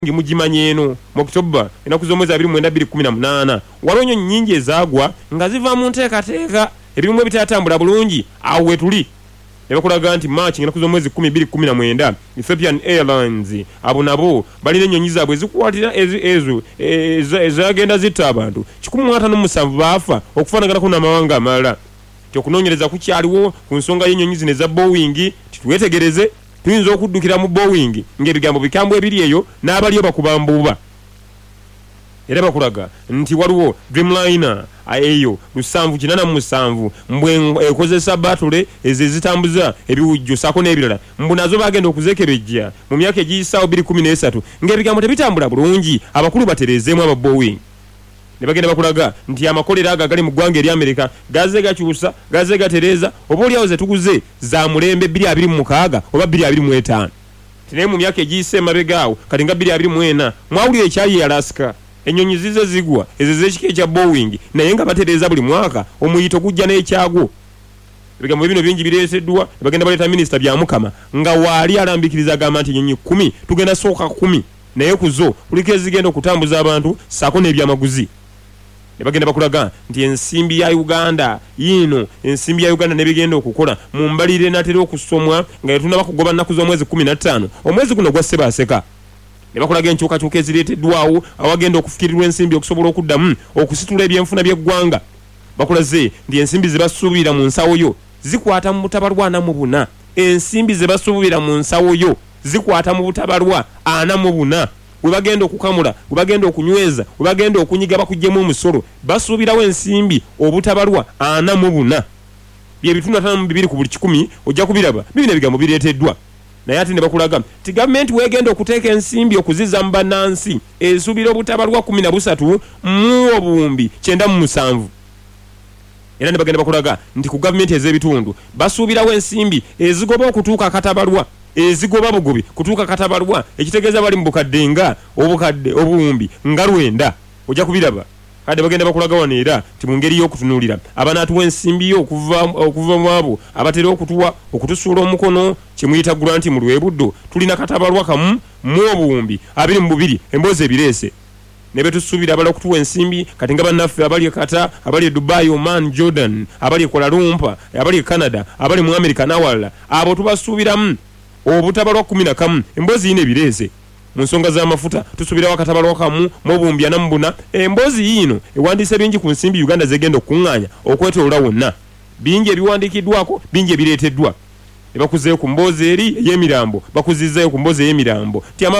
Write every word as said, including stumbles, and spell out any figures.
Mujimanyeno mu Oktoba enaku z'omwezi abiri mu mwenda bbiri kkumi na munaana walonyo nnyingi ezaagwa nga ziva mu nteekateeka ebimu ebitatambula bulungi awo wetuli ne bakulaga nti March enaku z'omwezi kkumi bbiri kkumi na mwenda Ethiopian Airlines abo nabo balina ennyonyi zaabwe ezikukwatira ezo ezagenda zitta abantu kikumi mu ataano mu musanvu baafa okufaanaganako n'amawanga amalala tyokunoonyereza kukyaliwo ku nsonga y'ennyonyi zino eza Boeing titwetegereze tuyinza okuddukira mu Boeing ng'ebigambo bikambwe ebiri eyo n'abaliyo bakubambuuba era bakulaga nti waliwo Dreamliner eyo lusanvu kinana mu musanvu mbwe ekozesa batule ezo ezitambuza ebiwujjo sako n'ebirala mbu nazo bagenda okuzekebejja mu myaka egiyisaawo bbiri kkumi n'esatu ng'ebigambo tebitambula bulungi abakulu batereezeemu aba Boeing ne bagenda bakulaga nti amakolero aga gali mu ggwanga eri Amerika gaze gakyusa gaze gatereeza oba oliawo ze tuguze za mulembe bbiri abiri mu mukaaga oba bbiri abiri mu etaano tinaye mu myaka egiyise emabegaawo kati nga bbiri abiri mu ena mwawulira ekyali e Alaska ennyonyi zize zigwa ezo z'ekika ekya Boeing naye nga batereeza buli mwaka omuyito gujja n'ekyagwo ebigambo bino bingi bireeseddwa ne bagenda baleeta minisita Byamukama nga waali alambikiriza agamba nti ennyonyi kkumi tugenda sooka kkumi naye ku zo kuliko ezigenda okutambuza abantu ssaako n'ebyamaguzi ne bagenda bakulaga nti ensimbi ya Uganda yino ensimbi ya Uganda ne bigenda okukola mu mbalire natera okusomwa nga tunaba kugoba nnaku z'omwezi kkumi na ttaano omwezi guno gwa Ssebaaseka ne bakulaga enkyukakyuka ezireeteddwawo awagenda okufikirirwa ensimbi okusobola okuddamu okusitula ebyenfuna by'eggwanga bakulaze nti ensimbi ze basuubira mu nsawo yo zikwata mu butabalwa ana mu buna ensimbi ze basuubira mu nsawo yo zikwata mu butabalwa ana mu buna we bagenda okukamula we bagenda okunyweza we bagenda okunyiga bakuggyemu omusolo basuubirawo ensimbi obutabalwa ana mu buna bye bitundu ataano mu bibiri ku buli kikumi ojja kubiraba bibina ebigambo bireeteddwa naye ate ne bakulaga ti gavumenti weegenda okuteeka ensimbi okuziza mu bannansi esuubira obutabalwa kkumi na busatu mu obuwumbi kyenda mu musanvu era ne bagenda bakulaga nti ku gavumenti ez'ebitundu basuubirawo ensimbi ezigoba okutuuka akatabalwa ezigoba bugobi kutuuka katabalwa ekitegeeza bali mu bukadde nga obukadde obuwumbi nga lwenda ojja kubiraba kade bagenda bakulaga wano era ti mu ngeri y'okutunuulira abanaatuwa ensimbi yo okuva okuva mu abo abatera okutuwa okutusuula omukono kye muyita gulanti mu lwebuddo tulina katabalwa kamu mu obuwumbi abiri mu bubiri emboozi ebireese ne betusuubira abala okutuwa ensimbi kati nga bannaffe abali e Qatar abali e Dubai Oman Jordan abali e Kuala Lumpur abali e Canada abali mu America n'awalala abo tubasuubiramu obutabalwa kkumi na kamu emboozi yino ebireese mu nsonga z'amafuta tusuubirawo akatabalwa kamu mu obuwumbi ana mu buna emboozi yino ewandiise bingi ku nsimbi Uganda zegenda okuŋŋaanya okwetoolola wonna bingi ebiwandiikiddwako bingi ebireeteddwa ne bakuzeeyo ku mboozi eri ey'emirambo bakuzizzayo ku mboozi ey'emirambo